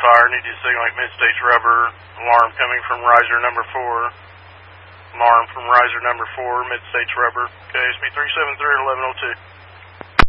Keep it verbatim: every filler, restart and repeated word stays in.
fire. Need you to signal like mid-stage rubber. Alarm coming from riser number four. Alarm from riser number four, mid-stage rubber. Okay, it's me three seven three at eleven oh two.